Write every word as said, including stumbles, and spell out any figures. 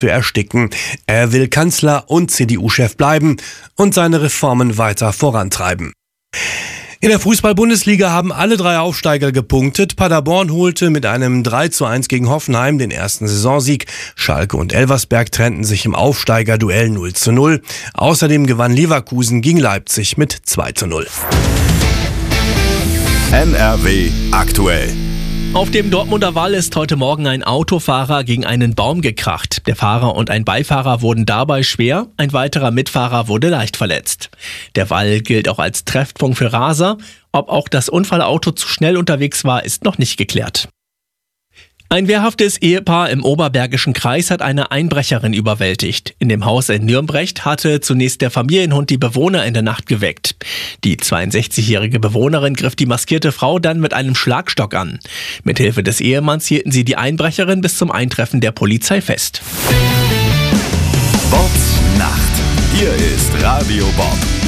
zu ersticken. Er will Kanzler und C D U-Chef bleiben und seine Reformen weiter vorantreiben. In der Fußball-Bundesliga haben alle drei Aufsteiger gepunktet. Paderborn holte mit einem drei zu eins gegen Hoffenheim den ersten Saisonsieg. Schalke und Elversberg trennten sich im Aufsteigerduell null zu null. Außerdem gewann Leverkusen gegen Leipzig mit zwei zu null. N R W aktuell. Auf dem Dortmunder Wall ist heute Morgen ein Autofahrer gegen einen Baum gekracht. Der Fahrer und ein Beifahrer wurden dabei schwer, ein weiterer Mitfahrer wurde leicht verletzt. Der Wall gilt auch als Treffpunkt für Raser. Ob auch das Unfallauto zu schnell unterwegs war, ist noch nicht geklärt. Ein wehrhaftes Ehepaar im Oberbergischen Kreis hat eine Einbrecherin überwältigt. In dem Haus in Nürnbrecht hatte zunächst der Familienhund die Bewohner in der Nacht geweckt. Die zweiundsechzigjährige Bewohnerin griff die maskierte Frau dann mit einem Schlagstock an. Mithilfe des Ehemanns hielten sie die Einbrecherin bis zum Eintreffen der Polizei fest. Bobs Nacht. Hier ist Radio Bob.